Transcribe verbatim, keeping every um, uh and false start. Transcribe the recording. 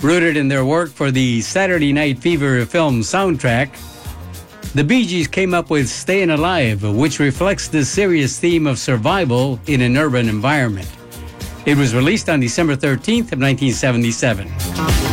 Rooted in their work for the Saturday Night Fever film soundtrack, the Bee Gees came up with Stayin' Alive, which reflects the serious theme of survival in an urban environment. It was released on December thirteenth of nineteen seventy-seven.